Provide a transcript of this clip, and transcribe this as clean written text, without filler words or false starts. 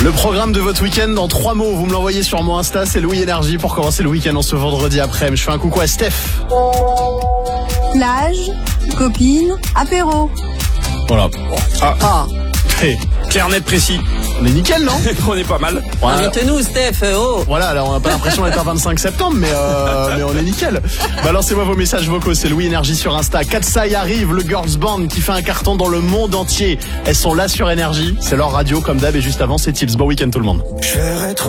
Le programme de votre week-end en 3 mots, vous me l'envoyez sur mon Insta, c'est Louis Énergie pour commencer le week-end en ce vendredi après. Je fais un coucou à Steph. Plage, copine, apéro. Voilà. Hey. Clair, net, précis. On est nickel, non? On est pas mal. Voilà. Invite-nous, Steph, oh. Voilà, alors on n'a pas l'impression d'être un 25 septembre, mais on est nickel. Balancez-moi vos messages vocaux, c'est Louis Énergie sur Insta. Katsai arrive, le girls band qui fait un carton dans le monde entier. Elles sont là sur Énergie, c'est leur radio comme d'hab et juste avant c'est Tips. Bon week-end tout le monde.